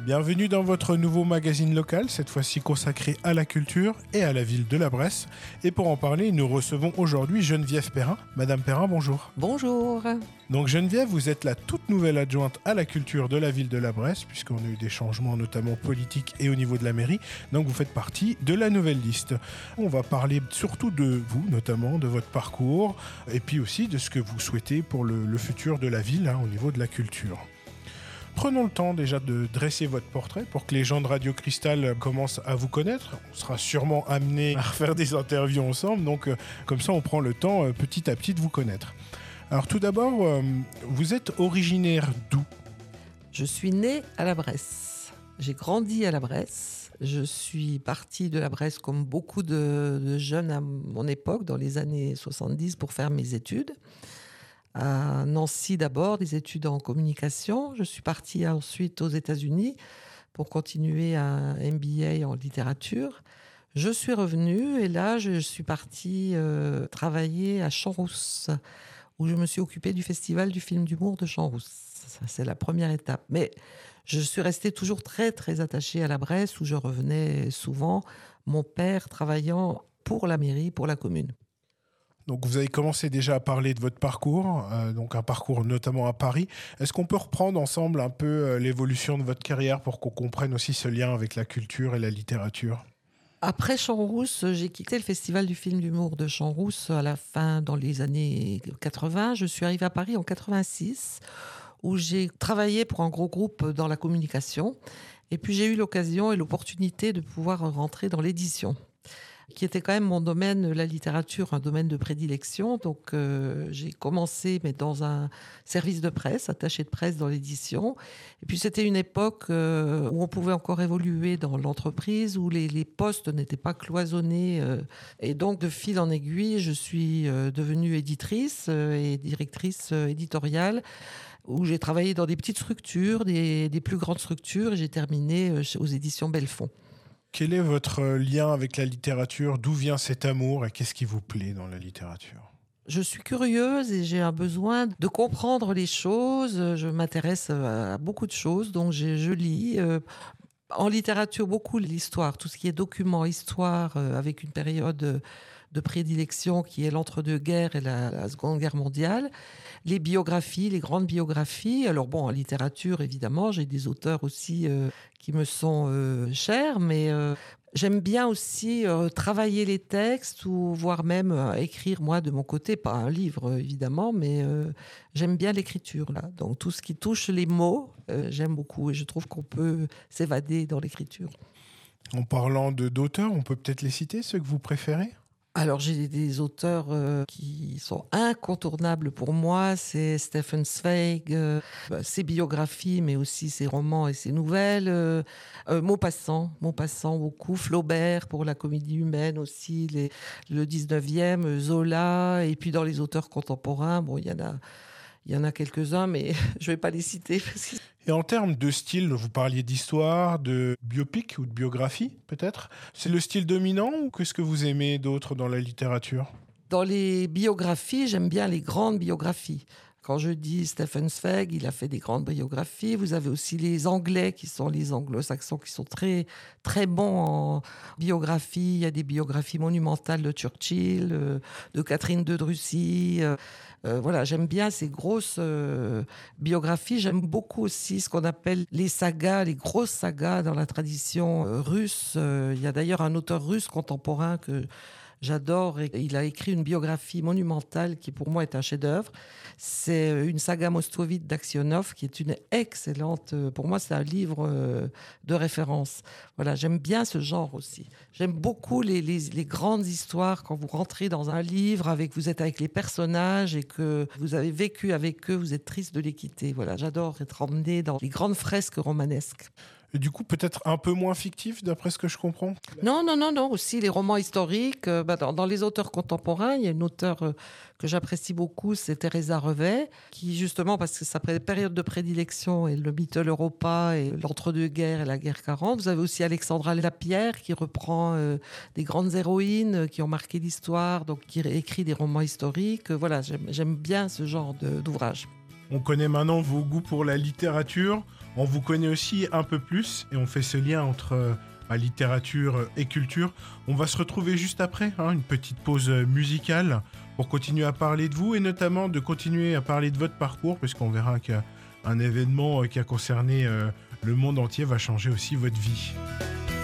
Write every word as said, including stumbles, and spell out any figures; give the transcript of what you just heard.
Bienvenue dans votre nouveau magazine local, cette fois-ci consacré à la culture et à la ville de la Bresse. Et pour en parler, nous recevons aujourd'hui Geneviève Perrin. Madame Perrin, bonjour. Bonjour. Donc Geneviève, vous êtes la toute nouvelle adjointe à la culture de la ville de la Bresse, puisqu'on a eu des changements notamment politiques et au niveau de la mairie. Donc vous faites partie de la nouvelle liste. On va parler surtout de vous, notamment de votre parcours, et puis aussi de ce que vous souhaitez pour le, le futur de la ville hein, au niveau de la culture. Prenons le temps déjà de dresser votre portrait pour que les gens de Radio Cristal commencent à vous connaître. On sera sûrement amenés à refaire des interviews ensemble, donc euh, comme ça on prend le temps euh, petit à petit de vous connaître. Alors tout d'abord, euh, vous êtes originaire d'où ? Je suis née à la Bresse. J'ai grandi à la Bresse. Je suis partie de la Bresse comme beaucoup de, de jeunes à mon époque, dans les années soixante-dix, pour faire mes études. À Nancy d'abord, des études en communication. Je suis partie ensuite aux États-Unis pour continuer un M B A en littérature. Je suis revenue et là, je suis partie euh, travailler à Champs-Rousse, où je me suis occupée du festival du film d'humour de Champs-Rousse. Ça, c'est la première étape. Mais je suis restée toujours très, très attachée à la Bresse, où je revenais souvent, mon père travaillant pour la mairie, pour la commune. Donc vous avez commencé déjà à parler de votre parcours, euh, donc un parcours notamment à Paris. Est-ce qu'on peut reprendre ensemble un peu euh, l'évolution de votre carrière pour qu'on comprenne aussi ce lien avec la culture et la littérature ? Après Champs-Rousse, j'ai quitté le festival du film d'humour de Champs-Rousse à la fin, dans les années quatre-vingts. Je suis arrivée à Paris en quatre-vingt-six, où j'ai travaillé pour un gros groupe dans la communication. Et puis j'ai eu l'occasion et l'opportunité de pouvoir rentrer dans l'édition, qui était quand même mon domaine, la littérature, un domaine de prédilection. Donc euh, j'ai commencé mais dans un service de presse, attaché de presse dans l'édition. Et puis c'était une époque euh, où on pouvait encore évoluer dans l'entreprise, où les, les postes n'étaient pas cloisonnés. Euh, et donc de fil en aiguille, je suis euh, devenue éditrice euh, et directrice euh, éditoriale, où j'ai travaillé dans des petites structures, des, des plus grandes structures, et j'ai terminé euh, aux éditions Belfond. Quel est votre lien avec la littérature ? D'où vient cet amour et qu'est-ce qui vous plaît dans la littérature ? Je suis curieuse et j'ai un besoin de comprendre les choses. Je m'intéresse à beaucoup de choses, donc je, je lis. Euh, en littérature, beaucoup l'histoire, tout ce qui est document, histoire, euh, avec une période de prédilection qui est l'entre-deux-guerres et la, la Seconde Guerre mondiale. Les biographies, les grandes biographies. Alors bon, en littérature, évidemment, j'ai des auteurs aussi euh, qui me sont euh, chers, mais euh, j'aime bien aussi euh, travailler les textes ou voire même euh, écrire moi de mon côté, pas un livre euh, évidemment, mais euh, j'aime bien l'écriture là. Donc tout ce qui touche les mots, euh, j'aime beaucoup et je trouve qu'on peut s'évader dans l'écriture. En parlant de, d'auteurs, on peut peut-être les citer, ceux que vous préférez ? Alors j'ai des auteurs euh, qui sont incontournables pour moi, c'est Stefan Zweig, euh, ses biographies mais aussi ses romans et ses nouvelles, euh, euh, Maupassant, Maupassant beaucoup, Flaubert pour la comédie humaine aussi, les, le dix-neuvième, Zola, et puis dans les auteurs contemporains, bon il y en a, il y en a quelques-uns mais je vais pas les citer parce que... Et en termes de style, vous parliez d'histoire, de biopic ou de biographie, peut-être. C'est le style dominant ou qu'est-ce que vous aimez d'autre dans la littérature ? Dans les biographies, j'aime bien les grandes biographies. Quand je dis Stefan Zweig, il a fait des grandes biographies. Vous avez aussi les Anglais, qui sont les anglo-saxons, qui sont très, très bons en biographie. Il y a des biographies monumentales de Churchill, de Catherine de Drussy. Euh, voilà, j'aime bien ces grosses euh, biographies. J'aime beaucoup aussi ce qu'on appelle les sagas, les grosses sagas dans la tradition euh, russe. Euh, il y a d'ailleurs un auteur russe contemporain que j'adore. Et il a écrit une biographie monumentale qui pour moi est un chef-d'œuvre. C'est une saga moscovite d'Aksionov qui est une excellente, pour moi c'est un livre de référence. Voilà, j'aime bien ce genre aussi. J'aime beaucoup les, les, les grandes histoires quand vous rentrez dans un livre, avec, vous êtes avec les personnages et que vous avez vécu avec eux, vous êtes triste de les quitter. Voilà, j'adore être emmené dans les grandes fresques romanesques. Et du coup, peut-être un peu moins fictif, d'après ce que je comprends ? Non, non, non, non. Aussi, les romans historiques. Euh, bah, dans, dans les auteurs contemporains, il y a une auteure euh, que j'apprécie beaucoup, c'est Teresa Revet, qui, justement, parce que sa période de prédilection est le Mittel Europa et l'entre-deux-guerres et la guerre quarante. Vous avez aussi Alexandra Lapierre, qui reprend euh, des grandes héroïnes qui ont marqué l'histoire, donc qui écrit des romans historiques. Euh, voilà, j'aime, j'aime bien ce genre de, d'ouvrage. On connaît maintenant vos goûts pour la littérature. on vous connaît aussi un peu plus et on fait ce lien entre euh, bah, littérature et culture. On va se retrouver juste après, hein, une petite pause musicale pour continuer à parler de vous et notamment de continuer à parler de votre parcours, puisqu'on verra qu'un événement qui a concerné euh, le monde entier va changer aussi votre vie.